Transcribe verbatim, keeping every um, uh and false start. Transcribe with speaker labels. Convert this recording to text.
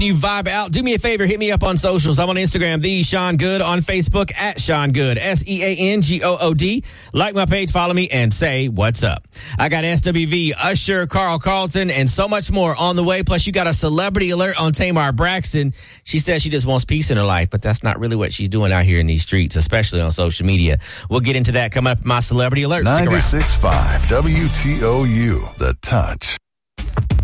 Speaker 1: You vibe out. Do me a favor. Hit me up on socials. I'm on Instagram, the Sean Good, on Facebook at Sean Good, S E A N G O O D. Like my page, follow me, and say what's up. I got S W V, Usher, Carl Carlton, and so much more on the way. Plus, you got a celebrity alert on Tamar Braxton. She says she just wants peace in her life, but that's not really what she's doing out here in these streets, especially on social media. We'll get into that coming up in my celebrity alert.
Speaker 2: ninety-six point five W T O U, The Touch.